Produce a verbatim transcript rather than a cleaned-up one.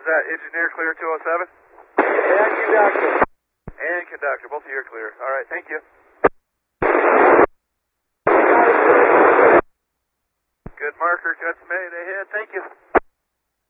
that engineer clear two oh seven? And conductor. And conductor, both of you are clear. All right, thank you. Good marker, cuts made ahead, thank you.